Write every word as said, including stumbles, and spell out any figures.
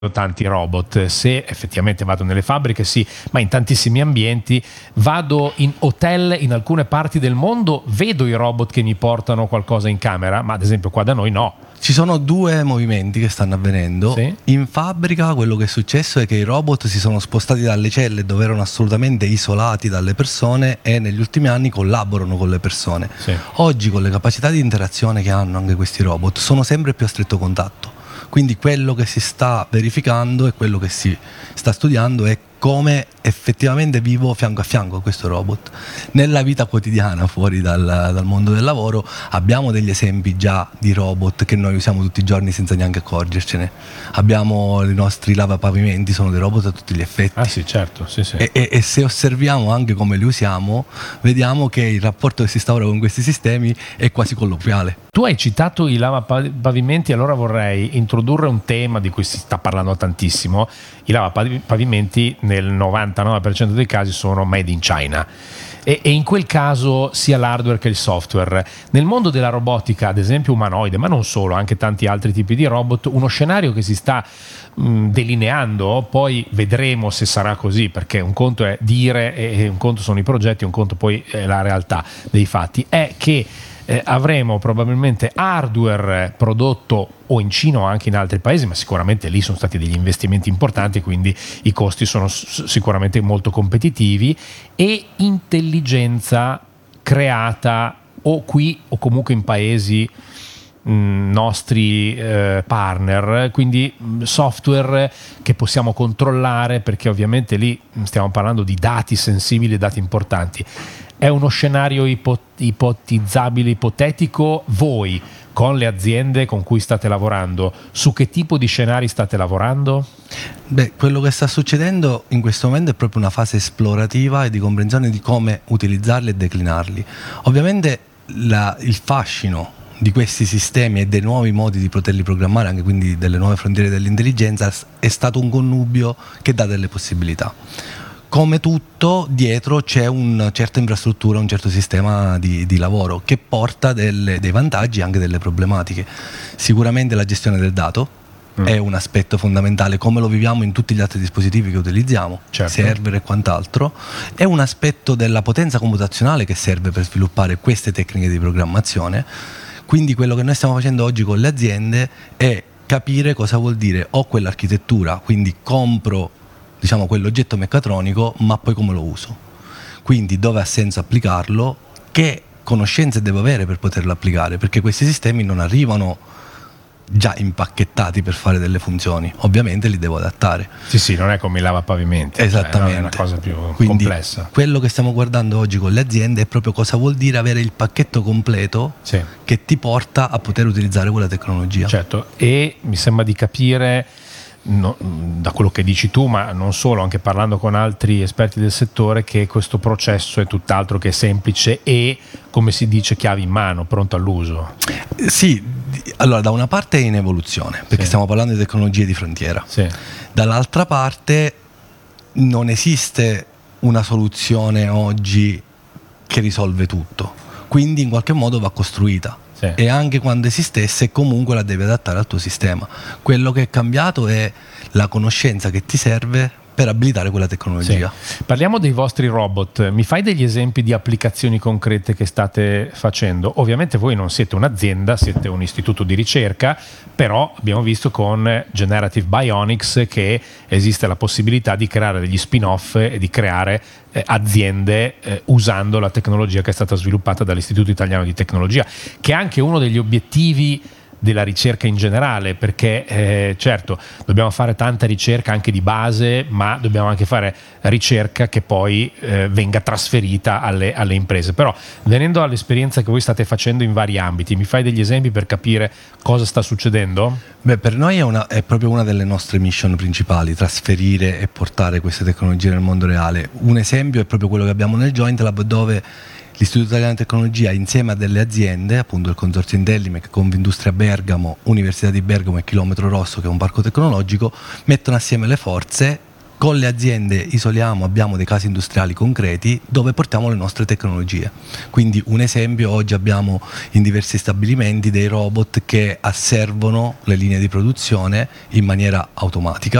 tanti robot. Se effettivamente vado nelle fabbriche, sì, ma in tantissimi ambienti. Vado in hotel in alcune parti del mondo, vedo i robot che mi portano qualcosa in camera, ma ad esempio qua da noi no. Ci sono due movimenti che stanno avvenendo. Sì. In fabbrica quello che è successo è che i robot si sono spostati dalle celle dove erano assolutamente isolati dalle persone e negli ultimi anni collaborano con le persone. Sì. Oggi, con le capacità di interazione che hanno anche questi robot, sono sempre più a stretto contatto. Quindi quello che si sta verificando e quello che si sta studiando è come effettivamente vivo fianco a fianco a questo robot. Nella vita quotidiana, fuori dal, dal mondo del lavoro, abbiamo degli esempi già di robot che noi usiamo tutti i giorni senza neanche accorgercene. Abbiamo i nostri lavapavimenti, sono dei robot a tutti gli effetti. Ah sì, certo, sì, sì. E, e, e se osserviamo anche come li usiamo, vediamo che il rapporto che si instaura con questi sistemi è quasi colloquiale. Tu hai citato i lavapavimenti, allora vorrei introdurre un tema di cui si sta parlando tantissimo. I lavapavimenti nel novantanove per cento dei casi sono made in China e, e in quel caso sia l'hardware che il software. Nel mondo della robotica, ad esempio umanoide, ma non solo, anche tanti altri tipi di robot, uno scenario che si sta mh, delineando, poi vedremo se sarà così, perché un conto è dire e un conto sono i progetti, un conto poi è la realtà dei fatti, è che Eh, avremo probabilmente hardware prodotto o in Cina o anche in altri paesi, ma sicuramente lì sono stati degli investimenti importanti, quindi i costi sono s- sicuramente molto competitivi, e intelligenza creata o qui o comunque in paesi mh, nostri eh, partner, quindi mh, software che possiamo controllare, perché ovviamente lì stiamo parlando di dati sensibili, dati importanti. È uno scenario ipot- ipotizzabile, ipotetico? Voi, con le aziende con cui state lavorando, su che tipo di scenari state lavorando? Beh, quello che sta succedendo in questo momento è proprio una fase esplorativa e di comprensione di come utilizzarli e declinarli. Ovviamente la, il fascino di questi sistemi e dei nuovi modi di poterli programmare, anche quindi delle nuove frontiere dell'intelligenza, è stato un connubio che dà delle possibilità. Come tutto, dietro c'è una certa infrastruttura, un certo sistema di, di lavoro che porta delle, dei vantaggi e anche delle problematiche. Sicuramente la gestione del dato mm. è un aspetto fondamentale, come lo viviamo in tutti gli altri dispositivi che utilizziamo, certo. server e quant'altro. È un aspetto della potenza computazionale che serve per sviluppare queste tecniche di programmazione. Quindi quello che noi stiamo facendo oggi con le aziende è capire cosa vuol dire ho quell'architettura, quindi compro diciamo quell'oggetto meccatronico, ma poi come lo uso, quindi dove ha senso applicarlo, che conoscenze devo avere per poterlo applicare, perché questi sistemi non arrivano già impacchettati per fare delle funzioni, ovviamente li devo adattare. Sì sì, non è come i lavapavimenti, esattamente, cioè, è una cosa più quindi complessa. Quello che stiamo guardando oggi con le aziende è proprio cosa vuol dire avere il pacchetto completo sì. che ti porta a poter utilizzare quella tecnologia. Certo, e mi sembra di capire, No, da quello che dici tu, ma non solo, anche parlando con altri esperti del settore, che questo processo è tutt'altro che semplice e, come si dice, chiave in mano, pronto all'uso. Sì, allora da una parte è in evoluzione, perché sì. stiamo parlando di tecnologie di frontiera, sì. dall'altra parte non esiste una soluzione oggi che risolve tutto, quindi in qualche modo va costruita. Sì. E anche quando esistesse comunque la devi adattare al tuo sistema. Quello che è cambiato è la conoscenza che ti serve per abilitare quella tecnologia. Sì. Parliamo dei vostri robot. Mi fai degli esempi di applicazioni concrete che state facendo? Ovviamente voi non siete un'azienda, siete un istituto di ricerca, però abbiamo visto con Generative Bionics che esiste la possibilità di creare degli spin-off e di creare eh, aziende eh, usando la tecnologia che è stata sviluppata dall'Istituto Italiano di Tecnologia, che è anche uno degli obiettivi della ricerca in generale, perché eh, certo dobbiamo fare tanta ricerca anche di base, ma dobbiamo anche fare ricerca che poi eh, venga trasferita alle, alle imprese. Però venendo all'esperienza che voi state facendo in vari ambiti, mi fai degli esempi per capire cosa sta succedendo? Beh, per noi è, una, è proprio una delle nostre mission principali, trasferire e portare queste tecnologie nel mondo reale. Un esempio è proprio quello che abbiamo nel Joint Lab, dove l'Istituto Italiano di Tecnologia, insieme a delle aziende, appunto il consorzio Intellimec, Confindustria Bergamo, Università di Bergamo e Chilometro Rosso, che è un parco tecnologico, mettono assieme le forze con le aziende isoliamo, abbiamo dei casi industriali concreti dove portiamo le nostre tecnologie. Quindi un esempio, oggi abbiamo in diversi stabilimenti dei robot che asservono le linee di produzione in maniera automatica.